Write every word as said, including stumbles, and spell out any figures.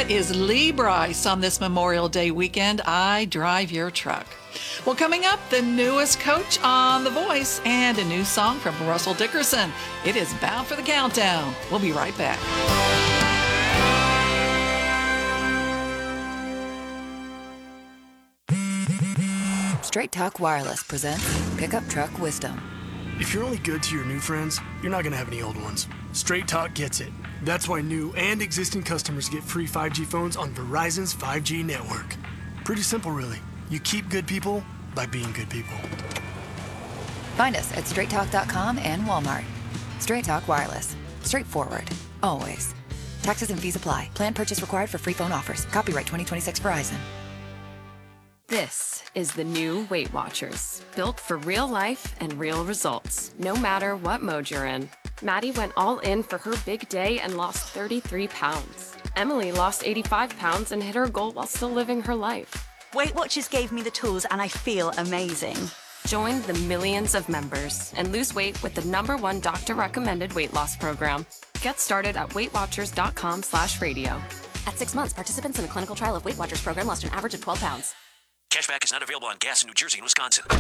that is Lee Brice on this Memorial Day weekend. I Drive Your Truck. Well, coming up, the newest coach on The Voice and a new song from Russell Dickerson. It is Bound for the Countdown. We'll be right back. Straight Talk Wireless presents Pickup Truck Wisdom. If you're only good to your new friends, you're not going to have any old ones. Straight Talk gets it. That's why new and existing customers get free five G phones on Verizon's five G network. Pretty simple, really. You keep good people by being good people. Find us at straight talk dot com and Walmart. Straight Talk Wireless. Straightforward. Always. Taxes and fees apply. Plan purchase required for free phone offers. Copyright twenty twenty-six Verizon. This is the new Weight Watchers, built for real life and real results, no matter what mode you're in. Maddie went all in for her big day and lost thirty-three pounds. Emily lost eighty-five pounds and hit her goal while still living her life. Weight Watchers gave me the tools and I feel amazing. Join the millions of members and lose weight with the number one doctor-recommended weight loss program. Get started at weight watchers dot com slash radio. At six months, participants in a clinical trial of Weight Watchers program lost an average of twelve pounds. Cashback is not available on gas in New Jersey and Wisconsin.